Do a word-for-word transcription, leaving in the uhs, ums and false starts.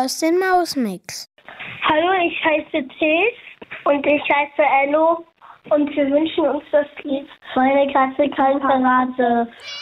hörst den Mausmix. Hallo, ich heiße Thies und ich heiße Ello und wir wünschen uns das Lied Meine Klasse kein Verrate.